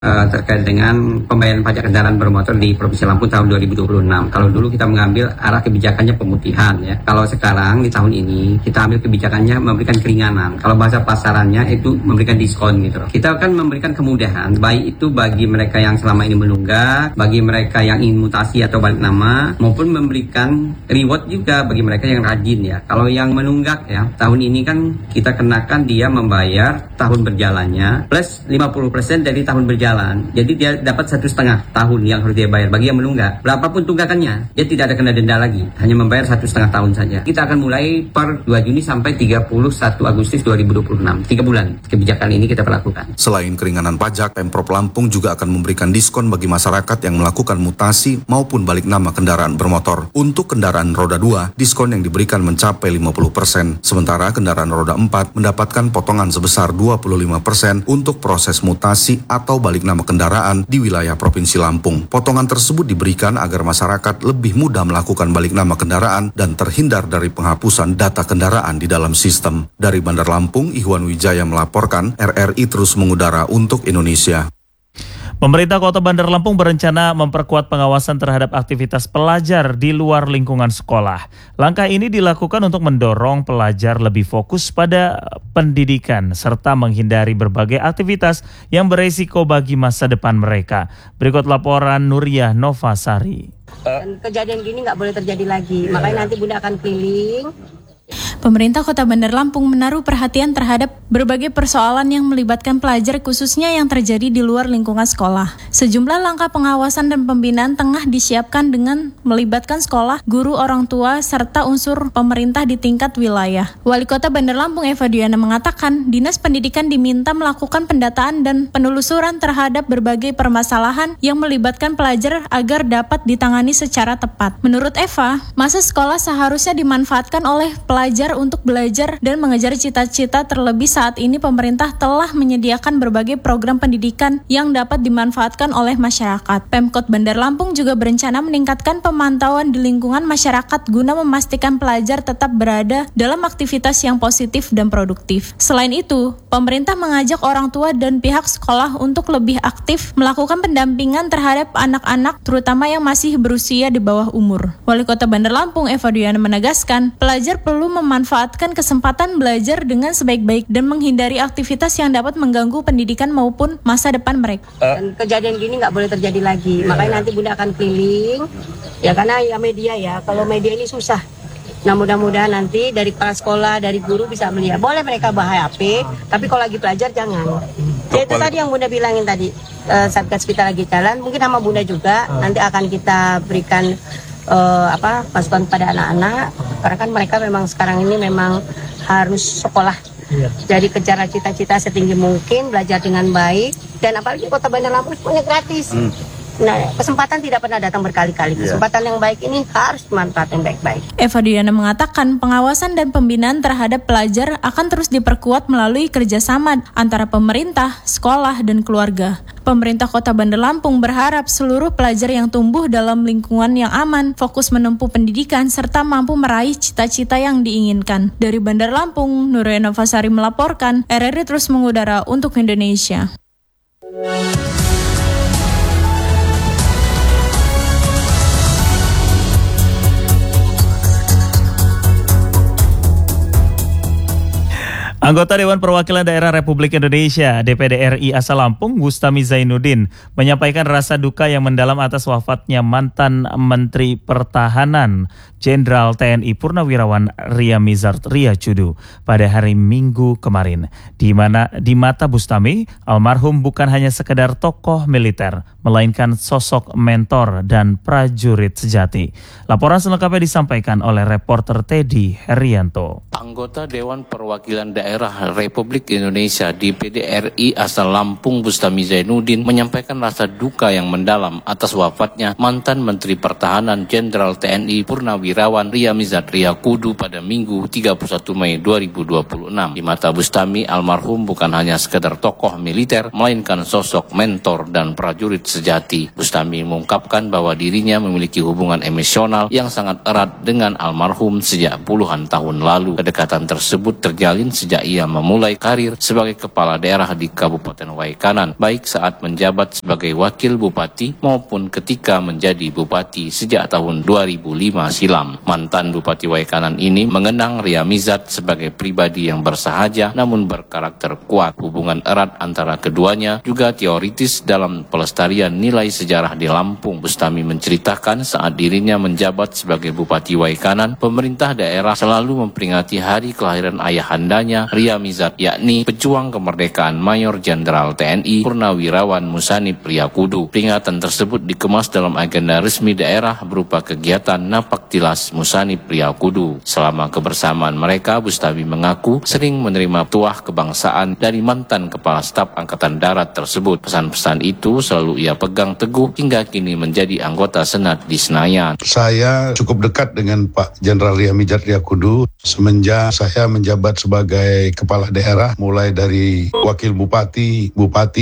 terkait dengan pembayaran pajak kendaraan bermotor di Provinsi Lampung tahun 2026. Kalau dulu kita mengambil arah kebijakannya pemutihan ya. Kalau sekarang di tahun ini kita ambil kebijakannya memberikan keringanan. Kalau bahasa pasarannya itu memberikan diskon gitu. Kita akan memberikan kemudahan baik itu bagi mereka yang selama ini menunggak, bagi mereka yang ingin mutasi atau balik nama, maupun memberikan reward juga bagi mereka yang rajin ya. Kalau yang menunggak ya, tahun ini kan kita kenakan dia membayar tahun berjalannya plus 50% dari tahun berjalan. Jadi dia dapat 1,5 tahun yang harus dia bayar. Bagi yang menunggak, berapapun tunggakannya, dia tidak ada kena denda lagi. Hanya membayar 1,5 tahun saja. Kita akan mulai per 2 Juni sampai 31 Agustus 2026. 3 bulan kebijakan ini kita berlakukan. Selain keringanan pajak, Pemprov Lampung juga akan memberikan diskon bagi masyarakat yang melakukan mutasi maupun balik nama kendaraan bermotor. Untuk kendaraan roda 2, diskon yang diberikan mencapai 50%. Sementara kendaraan roda 4 mendapatkan potongan sebesar 25% untuk proses mutasi atau balik nama kendaraan di wilayah Provinsi Lampung. Potongan tersebut diberikan agar masyarakat lebih mudah melakukan balik nama kendaraan dan terhindar dari penghapusan data kendaraan di dalam sistem. Dari Bandar Lampung, Ihwan Wijaya melaporkan, RRI terus mengudara untuk Indonesia. Pemerintah Kota Bandar Lampung berencana memperkuat pengawasan terhadap aktivitas pelajar di luar lingkungan sekolah. Langkah ini dilakukan untuk mendorong pelajar lebih fokus pada pendidikan serta menghindari berbagai aktivitas yang beresiko bagi masa depan mereka. Berikut laporan Nuria Novasari. Kejadian gini nggak boleh terjadi lagi, makanya nanti Bunda akan keliling. Pemerintah Kota Bandar Lampung menaruh perhatian terhadap berbagai persoalan yang melibatkan pelajar khususnya yang terjadi di luar lingkungan sekolah. Sejumlah langkah pengawasan dan pembinaan tengah disiapkan dengan melibatkan sekolah, guru, orang tua, serta unsur pemerintah di tingkat wilayah. Wali Kota Bandar Lampung Eva Diana mengatakan, Dinas Pendidikan diminta melakukan pendataan dan penelusuran terhadap berbagai permasalahan yang melibatkan pelajar agar dapat ditangani secara tepat. Menurut Eva, masa sekolah seharusnya dimanfaatkan oleh pelajar untuk belajar dan mengejar cita-cita, terlebih saat ini pemerintah telah menyediakan berbagai program pendidikan yang dapat dimanfaatkan oleh masyarakat. Pemkot Bandar Lampung juga berencana meningkatkan pemantauan di lingkungan masyarakat guna memastikan pelajar tetap berada dalam aktivitas yang positif dan produktif. Selain itu, pemerintah mengajak orang tua dan pihak sekolah untuk lebih aktif melakukan pendampingan terhadap anak-anak terutama yang masih berusia di bawah umur. Wali Kota Bandar Lampung Eva Diana menegaskan, pelajar perlu memanfaatkan kesempatan belajar dengan sebaik-baik dan menghindari aktivitas yang dapat mengganggu pendidikan maupun masa depan mereka. Dan kejadian gini nggak boleh terjadi lagi, makanya nanti Bunda akan keliling. Ya karena ya media ya, kalau media ini susah. Nah mudah-mudahan nanti dari kepala sekolah, dari guru bisa melihat. Boleh mereka bawa HP, tapi kalau lagi belajar jangan. Ya itu tadi yang Bunda bilangin tadi, Satgas kita lagi jalan, mungkin sama Bunda juga nanti akan kita berikan masukan pada anak-anak, karena kan mereka memang sekarang ini memang harus sekolah. Jadi kejar cita-cita setinggi mungkin, belajar dengan baik, dan apalagi Kota Bandar Lampung semuanya gratis. Nah, kesempatan tidak pernah datang berkali-kali. Kesempatan yang baik ini harus dimanfaatkan baik-baik. Eva Diana mengatakan pengawasan dan pembinaan terhadap pelajar akan terus diperkuat melalui kerjasama antara pemerintah, sekolah, dan keluarga. Pemerintah Kota Bandar Lampung berharap seluruh pelajar yang tumbuh dalam lingkungan yang aman, fokus menempuh pendidikan, serta mampu meraih cita-cita yang diinginkan. Dari Bandar Lampung, Nuria Novasari melaporkan, RRI terus mengudara untuk Indonesia. Anggota Dewan Perwakilan Daerah Republik Indonesia DPD RI asal Lampung, Bustami Zainuddin, menyampaikan rasa duka yang mendalam atas wafatnya mantan Menteri Pertahanan Jenderal TNI Purnawirawan Ria Mizard Ria Cudu pada hari Minggu kemarin. Di mata Bustami, almarhum bukan hanya sekedar tokoh militer, melainkan sosok mentor dan prajurit sejati. Laporan selengkapnya disampaikan oleh reporter Teddy Herianto. Anggota Dewan Perwakilan Daerah Republik Indonesia DPD RI asal Lampung Bustami Zainuddin menyampaikan rasa duka yang mendalam atas wafatnya mantan Menteri Pertahanan Jenderal TNI Purnawirawan Ria Mizard Ria Cudu pada Minggu 31 Mei 2026. Di mata Bustami, almarhum bukan hanya sekedar tokoh militer, melainkan sosok mentor dan prajurit sejati. Bustami mengungkapkan bahwa dirinya memiliki hubungan emosional yang sangat erat dengan almarhum sejak puluhan tahun lalu. Kedekatan tersebut terjalin sejak ia memulai karir sebagai kepala daerah di Kabupaten Waikanan, baik saat menjabat sebagai wakil bupati maupun ketika menjadi bupati sejak tahun 2005 silam. Mantan Bupati Waikanan ini mengenang Ria Mizard sebagai pribadi yang bersahaja namun berkarakter kuat. Hubungan erat antara keduanya juga teoritis dalam pelestarian nilai sejarah di Lampung. Bustami menceritakan saat dirinya menjabat sebagai Bupati Waikanan, pemerintah daerah selalu memperingati hari kelahiran ayahandanya Ria Mizard, yakni pejuang kemerdekaan Mayor Jenderal TNI Purnawirawan Musanib Priyakudu. Peringatan tersebut dikemas dalam agenda resmi daerah berupa kegiatan Napak Tilas Musanib Priyakudu. Selama kebersamaan mereka, Bustami mengaku sering menerima tuah kebangsaan dari mantan Kepala Staf Angkatan Darat tersebut. Pesan-pesan itu selalu ia pegang teguh hingga kini menjadi anggota Senat di Senayan. Saya cukup dekat dengan Pak Jenderal Ria Mizard Priyakudu semenjak saya menjabat sebagai kepala daerah, mulai dari wakil bupati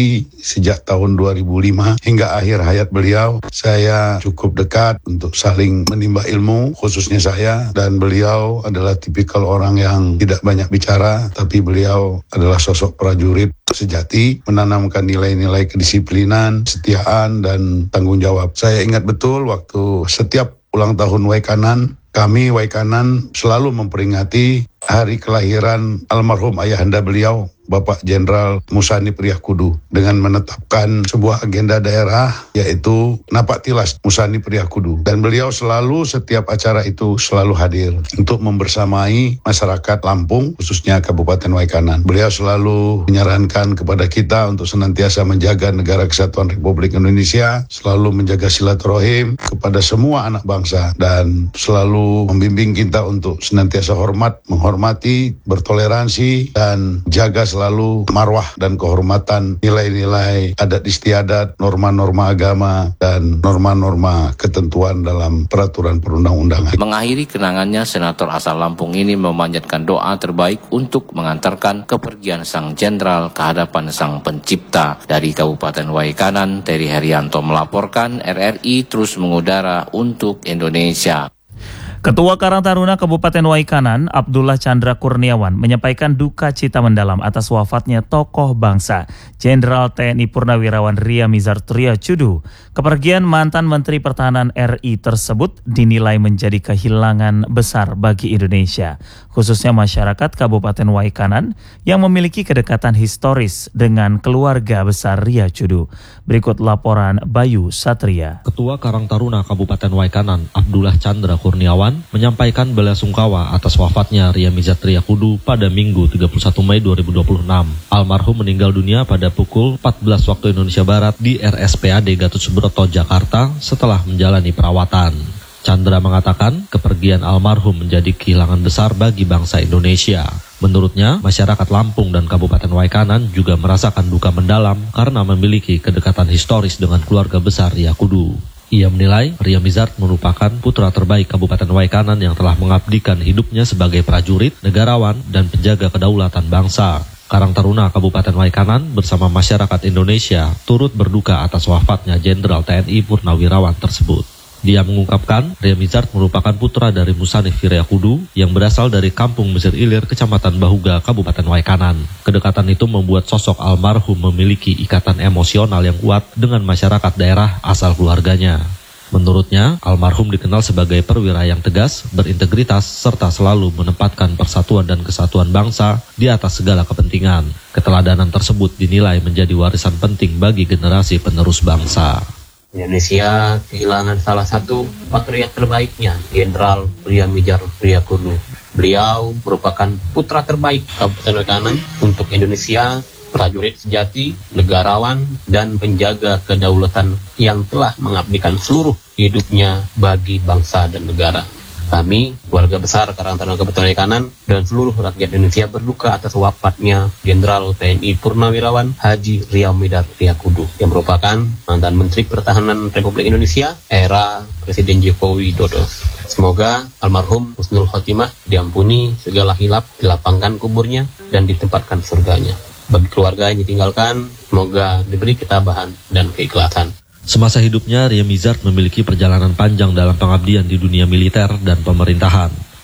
sejak tahun 2005 hingga akhir hayat beliau. Saya cukup dekat untuk saling menimba ilmu, khususnya saya, dan beliau adalah tipikal orang yang tidak banyak bicara, tapi beliau adalah sosok prajurit sejati, menanamkan nilai-nilai kedisiplinan, kesetiaan, dan tanggung jawab. Saya ingat betul waktu setiap ulang tahun Waikanan, kami Waikanan selalu memperingati hari kelahiran almarhum ayahanda beliau, Bapak Jenderal Musanib Priyakudu, dengan menetapkan sebuah agenda daerah yaitu Napak Tilas Musanib Priyakudu. Dan beliau selalu setiap acara itu selalu hadir untuk membersamai masyarakat Lampung, khususnya Kabupaten Waikanan. Beliau selalu menyarankan kepada kita untuk senantiasa menjaga negara kesatuan Republik Indonesia, selalu menjaga silaturahim kepada semua anak bangsa, dan selalu membimbing kita untuk senantiasa menghormati, bertoleransi, dan jaga selalu marwah dan kehormatan nilai-nilai adat istiadat, norma-norma agama, dan norma-norma ketentuan dalam peraturan perundang-undangan. Mengakhiri kenangannya, Senator asal Lampung ini memanjatkan doa terbaik untuk mengantarkan kepergian Sang Jenderal ke hadapan Sang Pencipta. Dari Kabupaten Waikanan, Terry Herianto melaporkan, RRI terus mengudara untuk Indonesia. Ketua Karang Taruna Kabupaten Waikanan, Abdullah Chandra Kurniawan, menyampaikan duka cita mendalam atas wafatnya tokoh bangsa, Jenderal TNI Purnawirawan Ria Mizard Priyakudu. Kepergian mantan Menteri Pertahanan RI tersebut dinilai menjadi kehilangan besar bagi Indonesia, khususnya masyarakat Kabupaten Waikanan yang memiliki kedekatan historis dengan keluarga besar Priyakudu. Berikut laporan Bayu Satria. Ketua Karang Taruna Kabupaten Waikanan, Abdullah Chandra Kurniawan, menyampaikan belasungkawa atas wafatnya Ria Mizard Priyakudu pada Minggu 31 Mei 2026. Almarhum meninggal dunia pada pukul 14 waktu Indonesia Barat di RSPAD Gatot Subroto, Jakarta setelah menjalani perawatan. Chandra mengatakan kepergian almarhum menjadi kehilangan besar bagi bangsa Indonesia. Menurutnya, masyarakat Lampung dan Kabupaten Waikanan juga merasakan duka mendalam karena memiliki kedekatan historis dengan keluarga besar Priyakudu. Ia menilai Ria Mizard merupakan putra terbaik Kabupaten Waikanan yang telah mengabdikan hidupnya sebagai prajurit, negarawan, dan penjaga kedaulatan bangsa. Karang Taruna Kabupaten Waikanan bersama masyarakat Indonesia turut berduka atas wafatnya Jenderal TNI Purnawirawan tersebut. Dia mengungkapkan Ria Mizard merupakan putra dari Musanib Priyakudu yang berasal dari Kampung Mesir Ilir, Kecamatan Bahuga, Kabupaten Waikanan. Kedekatan itu membuat sosok almarhum memiliki ikatan emosional yang kuat dengan masyarakat daerah asal keluarganya. Menurutnya, almarhum dikenal sebagai perwira yang tegas, berintegritas, serta selalu menempatkan persatuan dan kesatuan bangsa di atas segala kepentingan. Keteladanan tersebut dinilai menjadi warisan penting bagi generasi penerus bangsa. Indonesia kehilangan salah satu patriot terbaiknya, Jenderal Ria Mizard Priyakudu. Beliau merupakan putra terbaik Kabupaten Waikanan untuk Indonesia, prajurit sejati, negarawan, dan penjaga kedaulatan yang telah mengabdikan seluruh hidupnya bagi bangsa dan negara. Kami, keluarga besar Karang Taruna Kabupaten Waikanan, dan seluruh rakyat Indonesia berduka atas wafatnya Jenderal TNI Purnawirawan Haji Ria Mizard Priyakudu, yang merupakan mantan Menteri Pertahanan Republik Indonesia era Presiden Joko Widodo. Semoga almarhum husnul khotimah, diampuni segala hilap, dilapangkan kuburnya, dan ditempatkan surganya. Bagi keluarga yang ditinggalkan, semoga diberi ketabahan dan keikhlasan. Semasa hidupnya, Ria Mizard memiliki perjalanan panjang dalam pengabdian di dunia militer dan pemerintahan.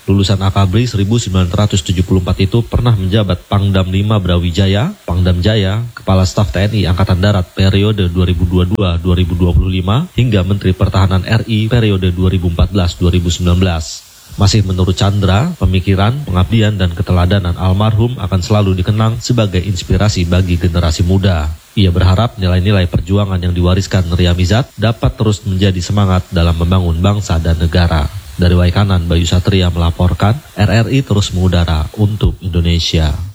Lulusan Akabri 1974 itu pernah menjabat Pangdam 5 Brawijaya, Pangdam Jaya, Kepala Staf TNI Angkatan Darat periode 2022-2025, hingga Menteri Pertahanan RI periode 2014-2019. Masih menurut Chandra, pemikiran, pengabdian, dan keteladanan almarhum akan selalu dikenang sebagai inspirasi bagi generasi muda. Ia berharap nilai-nilai perjuangan yang diwariskan Riyamizat dapat terus menjadi semangat dalam membangun bangsa dan negara. Dari Waikanan, Bayu Satria melaporkan, RRI terus mengudara untuk Indonesia.